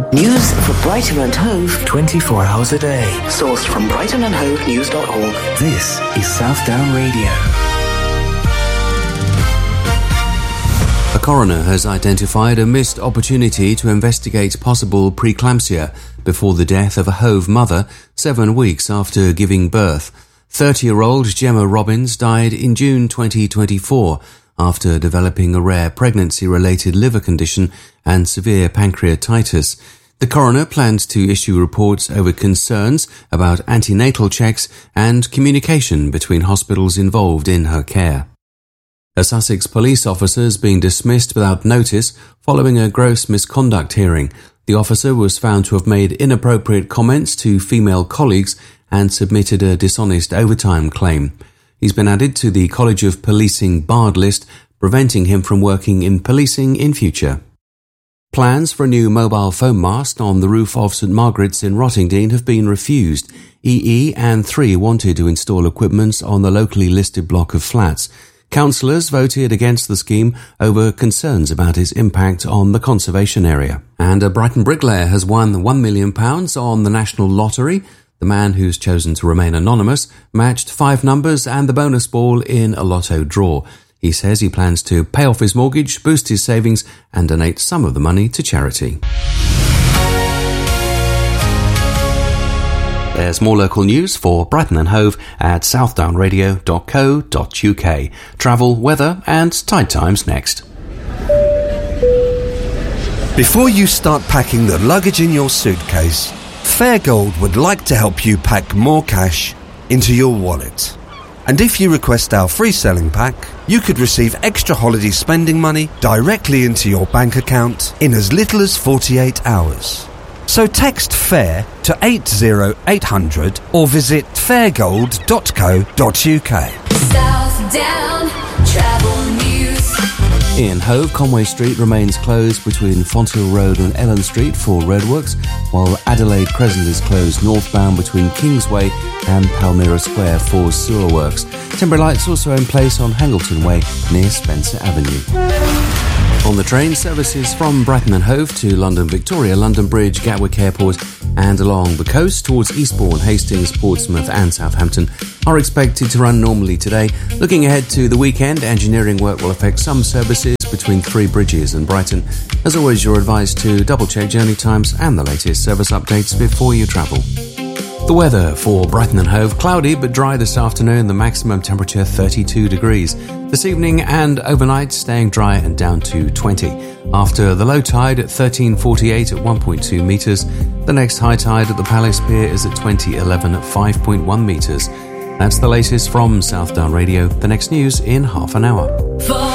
News for Brighton and Hove 24 hours a day. Sourced from brightonandhovenews.org. This is Southdown Radio. A coroner has identified a missed opportunity to investigate possible preeclampsia before the death of a Hove mother 7 weeks after giving birth. 30-year-old Gemma Robbins died in June 2024 after developing a rare pregnancy-related liver condition and severe pancreatitis. The coroner plans to issue reports over concerns about antenatal checks and communication between hospitals involved in her care. A Sussex police officer has been dismissed without notice following a gross misconduct hearing. The officer was found to have made inappropriate comments to female colleagues and submitted a dishonest overtime claim. He's been added to the College of Policing barred list, preventing him from working in policing in future. Plans for a new mobile phone mast on the roof of St Margaret's in Rottingdean have been refused. EE and 3 wanted to install equipment on the locally listed block of flats. Councillors voted against the scheme over concerns about its impact on the conservation area. And a Brighton bricklayer has won £1 million on the National Lottery. The man, who's chosen to remain anonymous, matched 5 numbers and the bonus ball in a lotto draw. He says he plans to pay off his mortgage, boost his savings and donate some of the money to charity. There's more local news for Brighton and Hove at southdownradio.co.uk. Travel, weather and tide times next. Before you start packing the luggage in your suitcase, Fairgold would like to help you pack more cash into your wallet. And if you request our free selling pack, you could receive extra holiday spending money directly into your bank account in as little as 48 hours. So text FAIR to 80800 or visit fairgold.co.uk. Southdown Travel News. In Hove, Conway Street remains closed between Fonthill Road and Ellen Street for roadworks, while Adelaide Crescent is closed northbound between Kingsway and Palmyra Square for sewer works. Temporary lights also in place on Hangleton Way near Spencer Avenue. On the train, services from Brighton and Hove to London Victoria, London Bridge, Gatwick Airport and along the coast towards Eastbourne, Hastings, Portsmouth and Southampton are expected to run normally today. Looking ahead to the weekend, engineering work will affect some services between Three Bridges and Brighton. As always, you're advised to double-check journey times and the latest service updates before you travel. The weather for Brighton and Hove: cloudy but dry this afternoon, the maximum temperature 32 degrees. This evening and overnight staying dry and down to 20. After the low tide at 13:48 at 1.2 metres, the next high tide at the Palace Pier is at 20:11 at 5.1 metres. That's the latest from Southdown Radio. The next news in half an hour.